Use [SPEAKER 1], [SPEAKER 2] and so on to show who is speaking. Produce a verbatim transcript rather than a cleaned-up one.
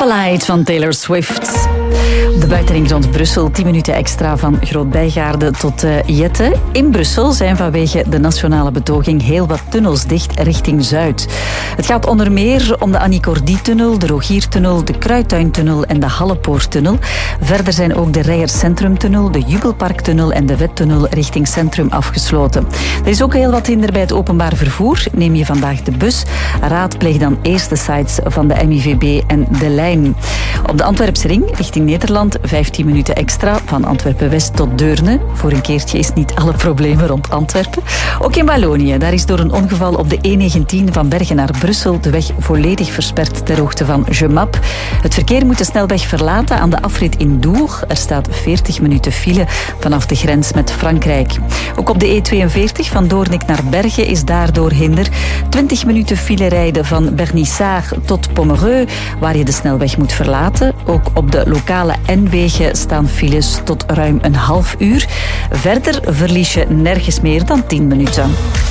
[SPEAKER 1] Spotlight van Taylor Swift. De buitenring rond Brussel, tien minuten extra van Groot-Bijgaarde tot uh, Jette. In Brussel zijn vanwege de nationale betoging heel wat tunnels dicht richting Zuid. Het gaat onder meer om de Annie Cordy-tunnel, de Rogiertunnel, de Kruidtuintunnel en de Hallepoorttunnel. Verder zijn ook de Rijers Centrumtunnel, de Jubelparktunnel en de Wettunnel richting Centrum afgesloten. Er is ook heel wat hinder bij het openbaar vervoer. Neem je vandaag de bus, raadpleeg dan eerst de sites van de M I V B en de Lijn. Op de Antwerpse ring richting Nederland vijftien minuten extra van Antwerpen-West tot Deurne. Voor een keertje is niet alle problemen rond Antwerpen. Ook in Wallonië, daar is door een ongeval op de E negentien van Bergen naar Brussel de weg volledig versperd ter hoogte van Gemap. Het verkeer moet de snelweg verlaten aan de afrit in Dour. Er staat veertig minuten file vanaf de grens met Frankrijk. Ook op de E tweeënveertig van Doornik naar Bergen is daardoor hinder. twintig minuten file rijden van Bernissart tot Pommereux, waar je de snelweg moet verlaten. Ook op de lokale N-wegen staan files tot ruim een half uur. Verder verlies je nergens meer dan tien minuten.